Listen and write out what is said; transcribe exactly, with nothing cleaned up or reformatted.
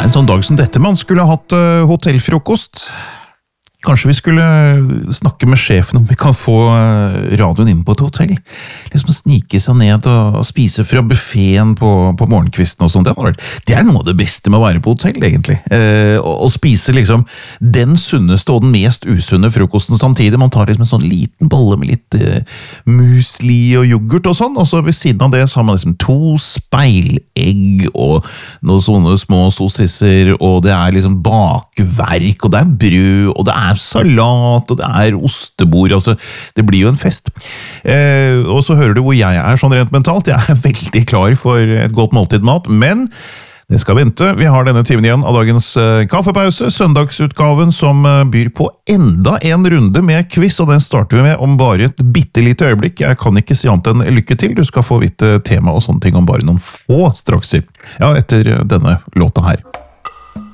En sånn dag som dette man skulle hatt uh, hotellfrokost. Kanskje vi skulle snakke med sjefen om vi kan få radioen inn på et hotell. Liksom snike seg ned og spise fra buffeten på, på morgenkvisten og sånt. Det er noe av det beste med å være på hotell, egentlig. Eh, å spise liksom den sunneste og den mest usunne frokosten samtidig. Man tar liksom en sånn liten bolle med litt eh, musli og yoghurt og sånn, og så ved siden av det så har man liksom to speilegg og noen sånne små sossisser, og det er liksom bakverk, og det er brød, og det er salat, og det er ostebord, altså, det blir jo en fest. Eh, og så hører du hvor jeg er sånn rent mentalt. Jeg er veldig klar for et godt måltid mat, men det skal vente. Vi har denne timen igjen av dagens eh, kaffepause, søndagsutgaven som eh, byr på enda en runde med quiz, og den starter vi med om bare et bittelite øyeblikk. Jeg kan ikke si annet enn lykke til. Du skal få vite tema og sånne ting om bare noen få strakser. Ja, etter denne låta her.